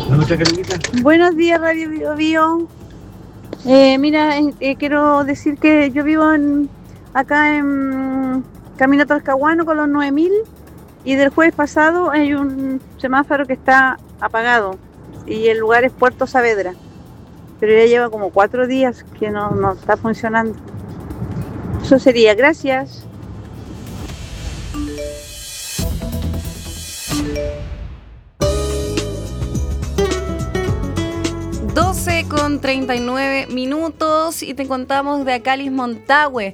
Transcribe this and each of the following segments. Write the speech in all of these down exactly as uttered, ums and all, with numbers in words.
Buenos días, Radio Bio Bio. Eh, mira, eh, eh, quiero decir que yo vivo en, acá en Camino Talcahuano con los nueve mil y del jueves pasado hay un semáforo que está apagado y el lugar es Puerto Saavedra, pero ya lleva como cuatro días que no, no está funcionando. Eso sería, gracias. doce con treinta y nueve minutos y te contamos de Acalis Montague,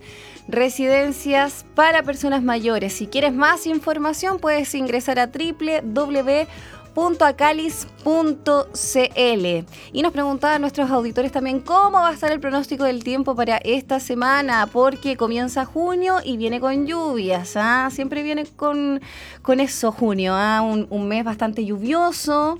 residencias para personas mayores. Si quieres más información puedes ingresar a doble u doble u doble u punto acalis punto c l. Y nos preguntaban nuestros auditores también cómo va a estar el pronóstico del tiempo para esta semana, porque comienza junio y viene con lluvias, ¿ah? Siempre viene con, con eso junio, ¿ah? un, un mes bastante lluvioso.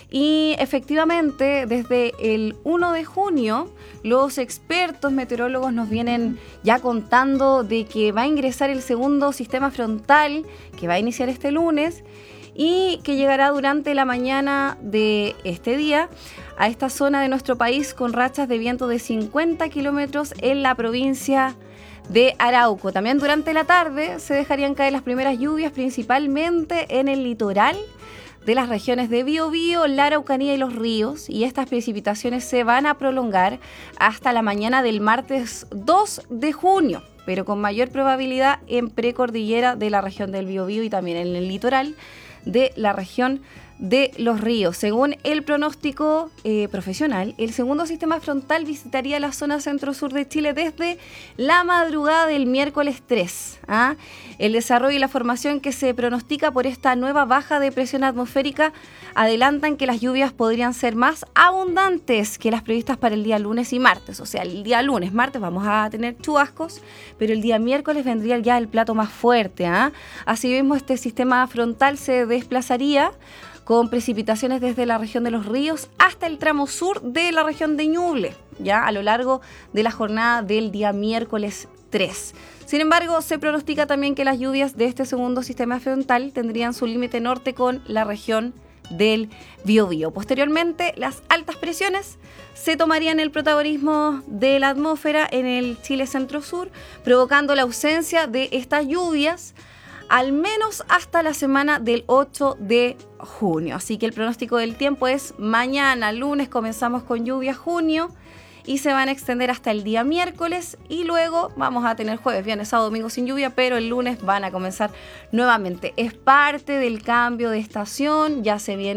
Y efectivamente, desde el primero de junio, los expertos meteorólogos nos vienen ya contando de que va a ingresar el segundo sistema frontal, que va a iniciar este lunes, y que llegará durante la mañana de este día a esta zona de nuestro país con rachas de viento de cincuenta kilómetros en la provincia de Arauco. También durante la tarde se dejarían caer las primeras lluvias, principalmente en el litoral de las regiones de Biobío, la Araucanía y los ríos, y estas precipitaciones se van a prolongar hasta la mañana del martes dos de junio, pero con mayor probabilidad en precordillera de la región del Biobío y también en el litoral de la región de los ríos. Según el pronóstico eh, profesional, el segundo sistema frontal visitaría la zona centro-sur de Chile desde la madrugada del miércoles tres. ¿ah? El desarrollo y la formación que se pronostica por esta nueva baja de presión atmosférica adelantan que las lluvias podrían ser más abundantes que las previstas para el día lunes y martes. O sea, el día lunes, martes vamos a tener chubascos, pero el día miércoles vendría ya el plato más fuerte. ¿ah? Asimismo, este sistema frontal se desplazaría con precipitaciones desde la región de los ríos hasta el tramo sur de la región de Ñuble, ya a lo largo de la jornada del día miércoles tres. Sin embargo, se pronostica también que las lluvias de este segundo sistema frontal tendrían su límite norte con la región del Biobío. Posteriormente, las altas presiones se tomarían el protagonismo de la atmósfera en el Chile centro-sur, provocando la ausencia de estas lluvias al menos hasta la semana del ocho de junio. Así que el pronóstico del tiempo es mañana, lunes, comenzamos con lluvia junio y se van a extender hasta el día miércoles y luego vamos a tener jueves, viernes, sábado, domingo sin lluvia, pero el lunes van a comenzar nuevamente. Es parte del cambio de estación, ya se viene